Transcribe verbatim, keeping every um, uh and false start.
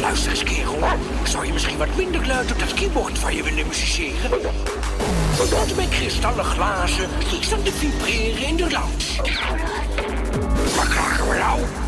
Luister eens, kerel. Zou je misschien wat minder luid op dat keyboard van je willen musiceren? Tot met kristallen glazen die staan te vibreren in de lounge. Waar krijgen we nou?